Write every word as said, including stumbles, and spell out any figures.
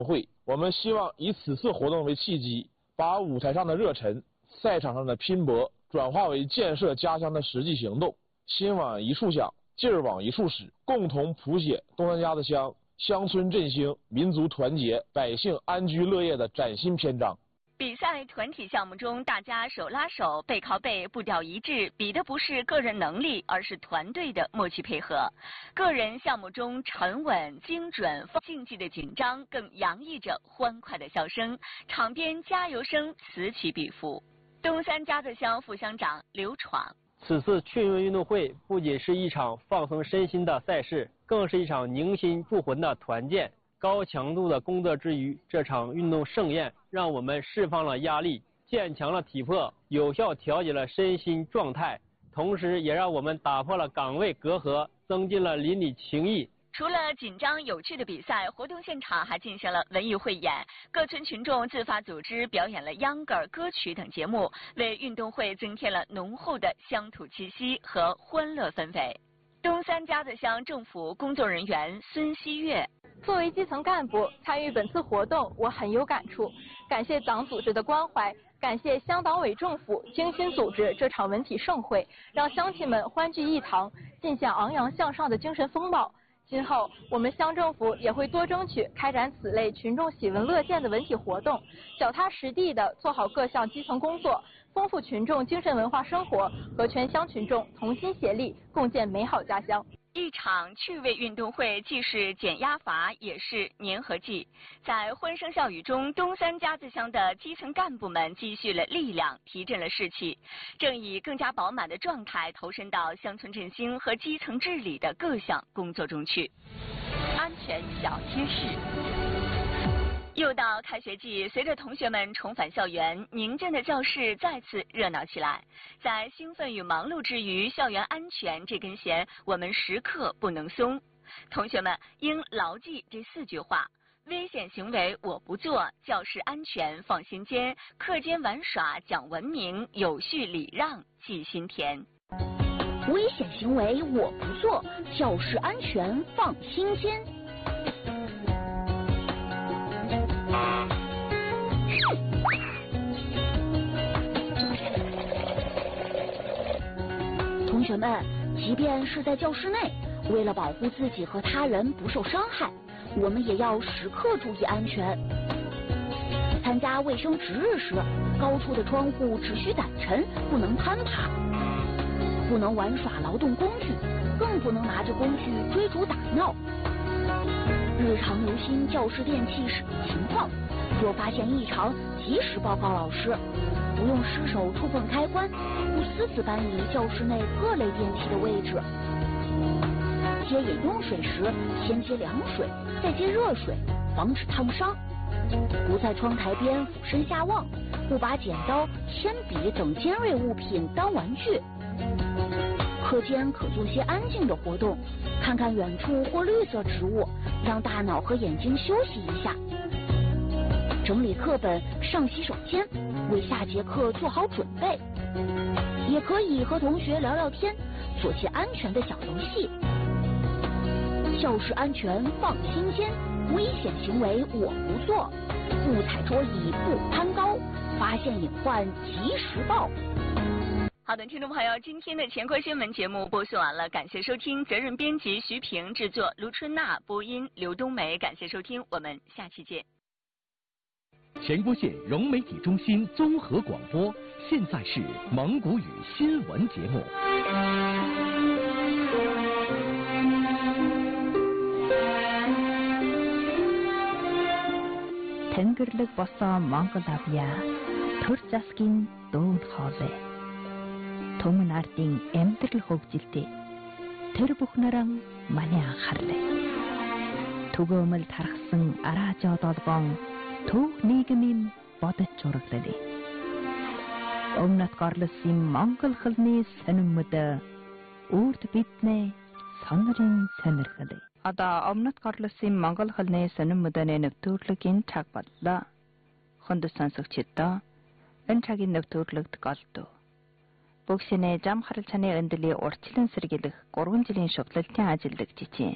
会，我们希望以此次活动为契机，把舞台上的热忱、赛场上的拼搏转化为建设家乡的实际行动。心往一处想，劲儿往一处使，共同谱写东三家的乡乡村振兴、民族团结、百姓安居乐业的崭新篇章。 比赛团体项目中，大家手拉手、背靠背、步调一致，比的不是个人能力，而是团队的默契配合。个人项目中沉稳、精准，竞技的紧张更洋溢着欢快的笑声，场边加油声此起彼伏。东三家子乡副乡长刘闯， 此次趣味运动会不仅是一场放松身心的赛事，更是一场凝心铸魂的团建。高强度的工作之余，这场运动盛宴让我们释放了压力，健强了体魄，有效调节了身心状态，同时也让我们打破了岗位隔阂，增进了邻里情谊。 除了紧张有趣的比赛，活动现场还进行了文艺汇演，各村群众自发组织表演了秧歌、歌曲等节目，为运动会增添了浓厚的乡土气息和欢乐氛围。东三家子乡政府工作人员孙希月， 作为基层干部，参与本次活动，我很有感触。感谢党组织的关怀，感谢乡党委政府精心组织这场文体盛会，让乡亲们欢聚一堂，尽显昂扬向上的精神风貌。今后，我们乡政府也会多争取开展此类群众喜闻乐见的文体活动，脚踏实地地做好各项基层工作，丰富群众精神文化生活，和全乡群众同心协力，共建美好家乡。 一场趣味运动会既是减压阀，也是粘合剂。在欢声笑语中，东三家子乡的基层干部们积蓄了力量，提振了士气，正以更加饱满的状态投身到乡村振兴和基层治理的各项工作中去。安全小贴士。又到开学季，随着同学们重返校园，宁静的教室再次热闹起来。在兴奋与忙碌之余，校园安全这根弦我们时刻不能松。同学们应牢记这四句话：危险行为我不做，教室安全放心间，课间玩耍讲文明，有序礼让记心田。 危险行为我不做，教室安全放心间。同学们，即便是在教室内，为了保护自己和他人不受伤害，我们也要时刻注意安全。参加卫生值日时，高处的窗户只需掸尘，不能攀爬，不能玩耍劳动工具，更不能拿着工具追逐打闹。日常留心教室电器使用情况，若发现异常，及时报告老师，不用失手触碰开关，不私自搬移教室内各类电器的位置。接饮用水时，先接凉水，再接热水，防止烫伤。不在窗台边俯身下望，不把剪刀、铅笔等尖锐物品当玩具。课间可做些安静的活动，看看远处或绿色植物，让大脑和眼睛休息一下。整理课本，上洗手间，为下节课做好准备。也可以和同学聊聊天，做些安全的小游戏。教室安全放心间，危险行为我不做，不踩桌椅不攀高，发现隐患及时报。 好的，听众朋友，今天的乾坤新闻节目播送完了，感谢收听，责任编辑徐平，制作卢春娜，播音刘冬梅，感谢收听，我们下期见。 乾坤县融媒体中心综合广播，现在是蒙古语新闻节目。 Тэнгэрлэг босон Монгол авьяа төр засгийн дүүн хоолой. Түмэн ардын амьдрал хөгжилтэй. Тэр бүхнэрэн маний анхаарлаа. Түгөөмөл тархсан араажоо долгоон төв нийгмийн бодож зураглалаа. Өмнөд горлосын Монгол хэлний сонирмод үрд биднээ сонирын сонирхлаа. Одоо өмнөд горлосын Монгол хэлний сонирмодны нэвтрүүлгийн цаг боллоо. Хүнд сонсогчдоо энэ цагийн нэвтрүүлэгт голдов. Бүгсэнэ зам харилцааны өндөлийн урьдчилан сэргийлэх гурван жилийн шуглалтын ажиллагч чинь